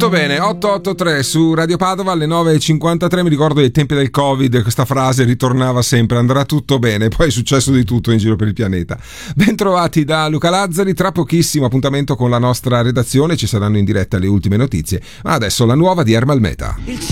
Molto bene, 883 su Radio Padova alle 9.53. Mi ricordo ai tempi del Covid questa frase ritornava sempre: andrà tutto bene. Poi è successo di tutto in giro per il pianeta. Bentrovati da Luca Lazzari. Tra pochissimo appuntamento con la nostra redazione, ci saranno in diretta le ultime notizie, ma adesso la nuova di Ermal Meta.